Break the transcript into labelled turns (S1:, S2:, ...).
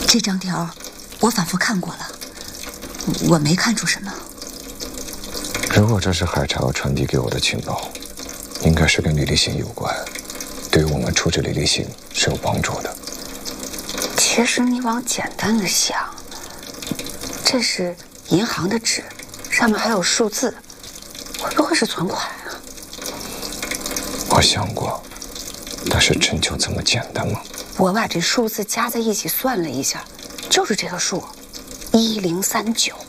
S1: 这张条我反复看过了，我没看出什么。
S2: 如果这是海潮传递给我的情报，应该是跟李立新有关，对于我们处置李立新是有帮助的。
S1: 其实你往简单的想，这是银行的纸，上面还有数字，会不会是存款啊？
S2: 我想过，但是真就这么简单吗？
S1: 我把这数字加在一起算了一下，就是这个数，1039。